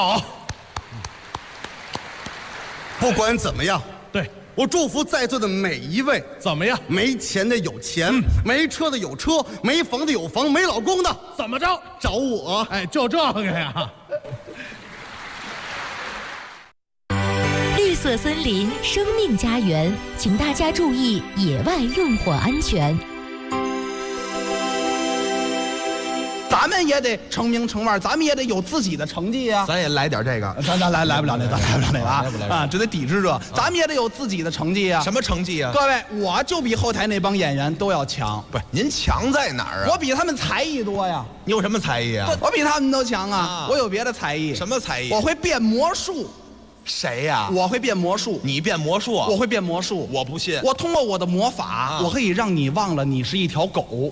好。 不管怎么样， 对， 我祝福在座的每一位， 怎么样？ 没钱的有钱，没车的有车，没房的有房，没老公的怎么着？ 找我。 哎，就这个呀。 绿色森林，生命家园，请大家注意野外用火安全。 咱们也得成名成腕，咱们也得有自己的成绩呀。 咱也来点这个， 咱来不了那个，来不了那个啊！这得抵制这，咱们也得有自己的成绩呀。 什么成绩啊？ 各位，我就比后台那帮演员都要强。 不是，您强在哪儿啊？ 我比他们才艺多呀。 你有什么才艺啊？ 我比他们都强啊！我有别的才艺。 什么才艺？ 我会变魔术。 谁呀？ 我会变魔术。 你变魔术？ 我会变魔术。 我不信。 我通过我的魔法，我可以让你忘了你是一条狗。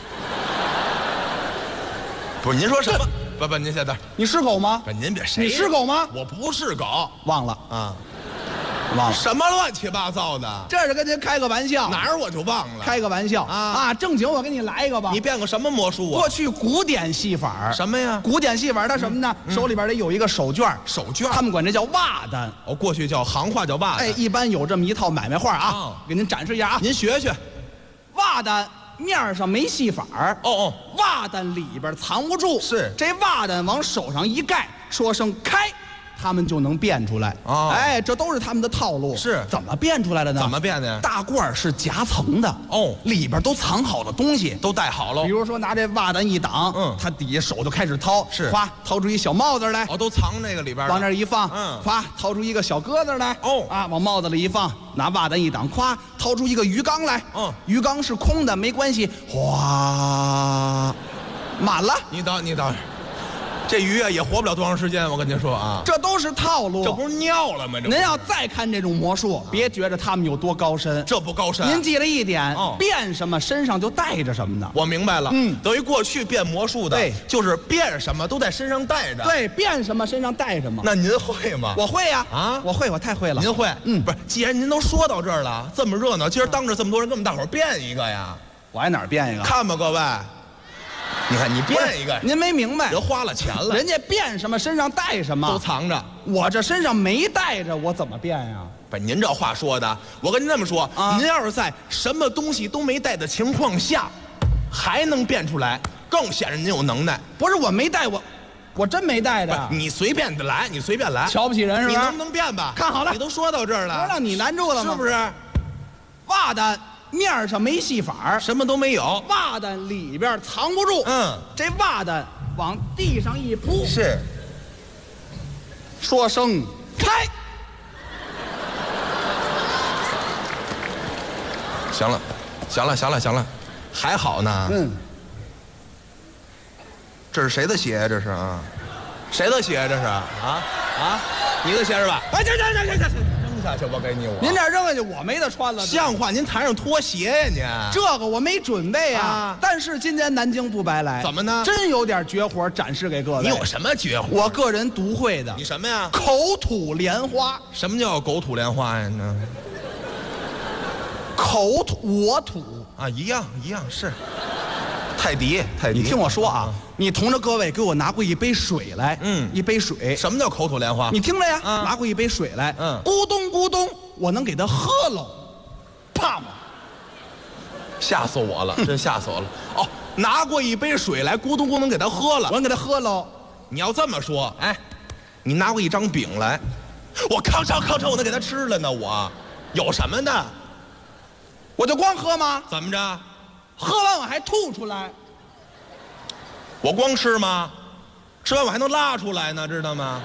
不是，您说什么？不，您先等。 你是狗吗？ 不，您别谁？ 你是狗吗？ 我不是狗。 忘了啊， 忘了。 什么乱七八糟的？ 这是跟您开个玩笑。 哪儿我就忘了？ 开个玩笑啊！正经，我给你来一个吧。 你变个什么魔术啊？ 过去古典戏法什么呀？ 古典戏法它什么呢？手里边得有一个手绢， 手绢， 他们管这叫袜单。 哦，过去叫行话叫袜单。 哎，一般有这么一套买卖画啊，给您展示一下啊。 您学学， 袜单面上没戏法袜单里边藏不住， 是这袜单往手上一盖，说声开，他们就能变出来。哎，这都是他们的套路。 是怎么变出来的呢？ 怎么变的呀？ 大褂是夹层的里边都藏好了东西， 都带好了。 比如说拿这袜单一挡，他底下手就开始掏， 是哗掏出一小帽子来， 都藏那个里边， 往那一放，哗掏出一个小鸽子来，往帽子里一放，拿袜单一挡，咵掏出一个鱼缸来，鱼缸是空的没关系，哗满了。 你等，这鱼啊也活不了多长时间，我跟您说啊， 这都是套路， 这不是尿了吗？ 您要再看这种魔术，别觉着他们有多高深， 这不高深。 您记了一点，变什么身上就带着什么呢？ 我明白了，等于过去变魔术的，对，就是变什么都在身上带着， 对，变什么身上带什么。 那您会吗？ 我会呀，我会，我太会了。 您会？不是，既然您都说到这儿了，这么热闹，今儿当着这么多人，跟我们大伙儿变一个呀？ 我还哪儿变一个？ 看吧，各位。你看，你变一个， 您没明白， 人花了钱了， 人家变什么身上带什么， 都藏着。 我这身上没带着，我怎么变呀？ 不，您这话说的，我跟您这么说，您要是在什么东西都没带的情况下，还能变出来，更显得您有能耐。 不是我没带，我真没带的。 你随便的来，你随便来， 瞧不起人是吧？ 你能不能变吧？ 看好了， 你都说到这儿了， 不让你难住了吗？ 是不是？ 袜单面上没戏法， 什么都没有， 袜单里边藏不住。这袜单往地上一铺， 是， 说声开。 行了，还好呢。这是谁的鞋呀？这是啊，谁的鞋呀？这是啊，你的鞋是吧？ 哎，这扔下去，我给你。 您这扔下去，我没得穿了。 像话，您台上脱鞋呀您？ 这个我没准备啊。但是今年南京不白来。 怎么呢？ 真有点绝活展示给各位。 你有什么绝活？ 我个人独会的。 你什么呀？ 口吐莲花。 什么叫口吐莲花呀？ 口吐我吐啊，一样是。泰迪， 你听我说啊，你同着各位给我拿过一杯水来，一杯水。 什么叫口吐莲花？ 你听着呀，拿过一杯水来，咕咚咕咚，我能给他喝喽，怕吗？ 吓死我了，真吓死我了。哦，拿过一杯水来，咕咚咕咚给他喝了， 我能给他喝喽。 你要这么说，哎，你拿过一张饼来，我吭哧，我能给他吃了呢。我有什么呢？ 我就光喝吗？ 怎么着？ 喝完我还吐出来。 我光吃吗？吃完我还能拉出来呢，知道吗？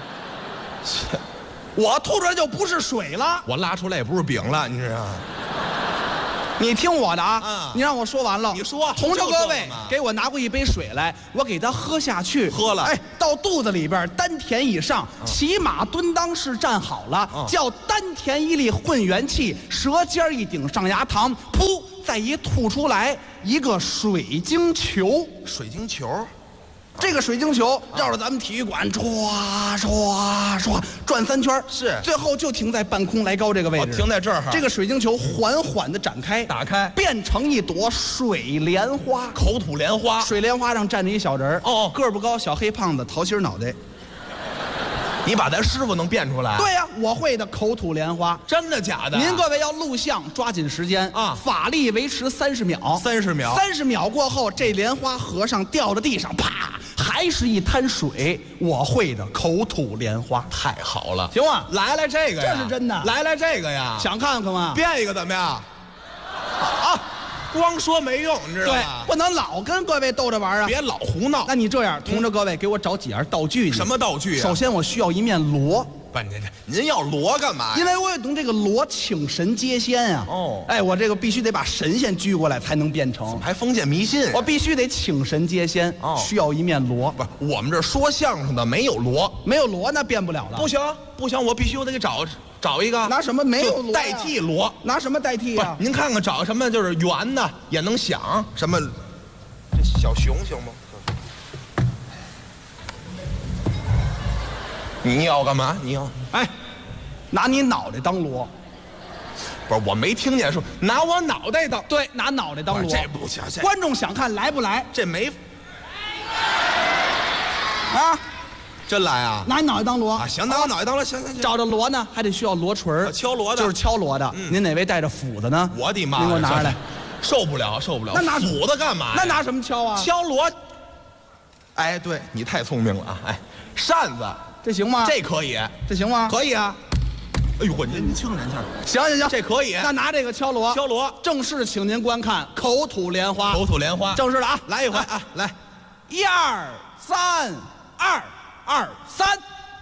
我吐出来就不是水了， 我拉出来也不是饼了，你知道吗？ 你听我的啊，你让我说完了。 你说， 同着各位给我拿过一杯水来，我给他喝下去， 喝了， 哎，到肚子里边丹田以上，骑马蹲裆式站好了，叫丹田一力混元气，舌尖一顶上牙膛，噗，再一吐出来一个水晶球， 水晶球。 这个水晶球绕着咱们体育馆唰唰唰转3圈， 是， 最后就停在半空来高这个位置， 停在这儿。 这个水晶球缓缓地展开， 打开， 变成一朵水莲花， 口吐莲花。 水莲花上站着一小人个儿不高，小黑胖子，桃心脑袋。 你把咱师傅能变出来？ 对呀，我会的口吐莲花。 真的假的？ 您各位要录像，抓紧时间啊！ 法力维持30秒 ，30秒 ，30秒过后，这莲花和尚掉到地上，啪，还是一滩水。我会的口吐莲花， 太好了， 行吗？ 来这个呀， 这是真的。 来这个呀， 想看看吗？ 变一个怎么样？啊，光说没用，你知道吗？ 对，不能老跟各位逗着玩啊！ 别老胡闹。 那你这样，同着各位给我找几样道具去。 什么道具啊？ 首先我需要一面锣。 不，您要锣干嘛呀？ 因为我要用这个锣请神接仙啊！ 哦， 哎，我这个必须得把神仙拘过来才能变成。 还封建迷信？ 我必须得请神接仙，需要一面锣。 不是，我们这说相声的没有锣， 没有锣那变不了了。 不行，我必须得给找一个。 拿什么没有锣代替锣？ 拿什么代替啊？ 您看看找什么就是圆的也能响，什么这小熊行吗？你要干嘛？你要哎，拿你脑袋当锣。 不是，我没听见说拿我脑袋当。 对，拿脑袋当锣。 这不行， 观众想看来不来？ 这没啊， 真来啊！ 拿你脑袋当锣啊！行，拿我脑袋当锣，行。 找着锣呢，还得需要锣锤儿， 敲锣的就是敲锣的。您哪位带着斧子呢？ 我的妈！ 您给我拿出来。 受不了。 那拿斧子干嘛？ 那拿什么敲啊？ 敲锣。哎，对你太聪明了啊！哎，扇子。 这行吗？ 这可以， 这行吗？ 可以啊！哎呦，您轻点。 行， 这可以。 那拿这个敲锣，正式请您观看口吐莲花。 口吐莲花， 正式的啊！ 来一回啊！来 ，1、2、3，2、2、3。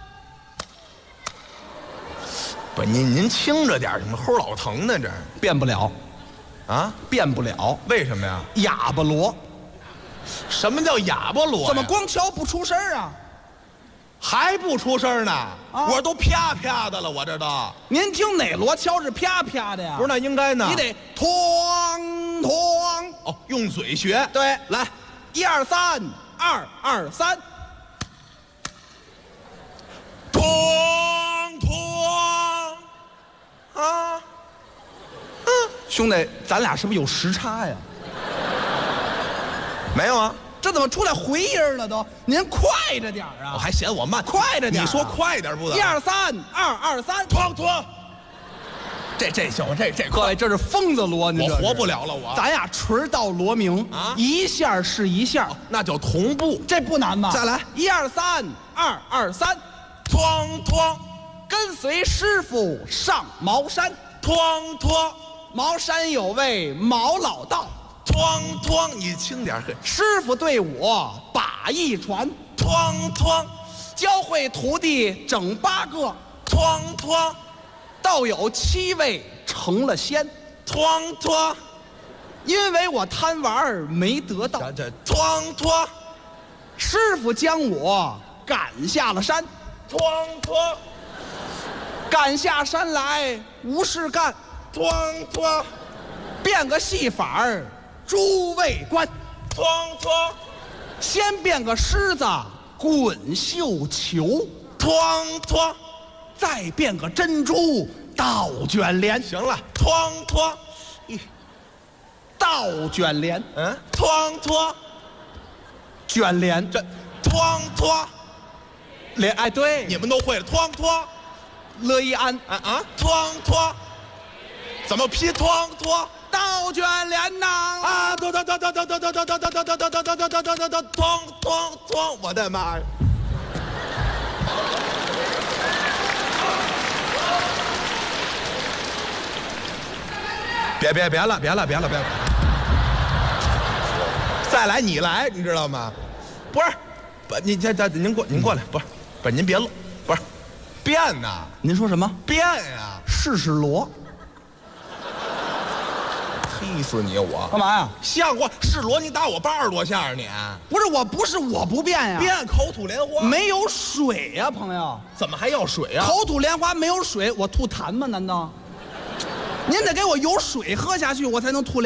不，您轻着点，什么齁老疼呢？这变不了， 啊， 变不了。 为什么呀？ 哑巴锣。 什么叫哑巴锣？ 怎么光敲不出声啊？ 还不出声呢？我都啪啪的了，我这都。 您听哪锣敲是啪啪的呀？ 不是，那应该呢。 你得哐哐。 哦，用嘴学。 对， 来 ，1、2、3，2、2、3， 哐哐啊！ 兄弟，咱俩是不是有时差呀？ 没有啊。 这怎么出来回音了都？您快着点啊！ 我还嫌我慢， 快着点。 你说快点不得？ 1、2、3，2、2、3， 哐哐。这行，这各位，这是疯子锣， 我活不了了，我。 咱呀，锤到锣鸣啊，一下是一下， 那叫同步， 这不难吧？ 再来 ，1、2、3，2、2、3， 哐哐， 跟随师傅上茅山， 哐哐， 茅山有位毛老道。 哐哐，你轻点。 师傅对我把一传， 哐哐， 教会徒弟整8个， 哐哐， 倒有7位成了仙， 哐哐， 因为我贪玩没得到， 这哐哐， 师傅将我赶下了山， 哐哐， 赶下山来无事干， 哐哐， 变个戏法儿。诸位官， 哐哐， 先变个狮子滚绣球， 哐哐， 再变个珍珠倒卷帘。 行了，哐哐， 倒卷帘， 哐哐， 卷帘， 这哐哐， 帘，哎，对， 你们都会了，哐哐， 乐一安， 哐哐，怎么劈哐哐？ 倒卷帘呐！ 啊！咚！我的妈呀！别了！再来你来，你知道吗？不是，您过来，不是您别乐，不是变呐！ 您说什么？ 变呀！ 试试锣。 气死你！我干嘛呀？ 像话！试锣你打我80多下你？ 不是我不变呀， 变口吐莲花没有水呀，朋友。 怎么还要水啊？ 口吐莲花没有水，我吐痰吗？难道？您得给我有水喝下去，我才能吐莲花。